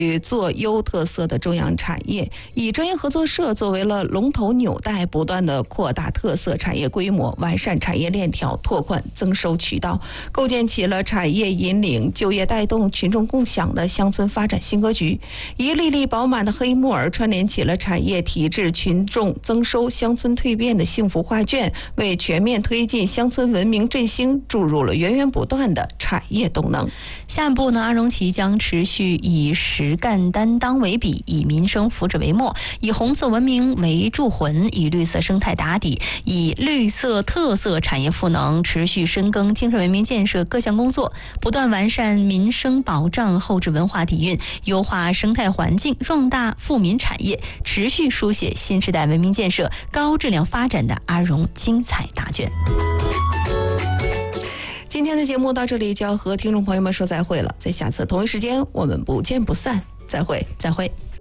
做优特色的中央产业，以专业合作社作为了龙头纽带，不断的扩大特色产业规模，完善产业链条，拓宽增收渠道，构建起了产业引领、就业带动、群众共享的乡村发展新格局。一粒粒饱满的黑木耳串联起了产业体制、群众增收、乡村蜕变的幸福画卷，为全面推进乡村文明振兴注入了源源不断的产业动能。 下一步呢，阿荣旗将持续以实干担当为笔，以民生福祉为墨，以红色文明为铸魂，以绿色生态打底，以绿色特色产业赋能，持续深耕精神文明建设各项工作，不断完善民生保障、后置文化底蕴，优化生态环境，壮大富民产业，持续书写新时代文明建设高质量发展的阿荣精彩答卷。 今天的节目到这里就要和听众朋友们说再会了，在下次同一时间我们不见不散，再会。